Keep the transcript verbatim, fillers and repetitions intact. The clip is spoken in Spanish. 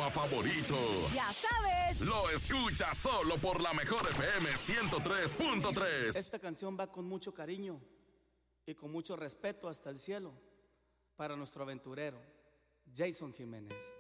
programa favorito. Ya sabes. Lo escuchas solo por la mejor F M ciento tres punto tres. Esta canción va con mucho cariño y con mucho respeto hasta el cielo para nuestro aventurero, Jason Jiménez.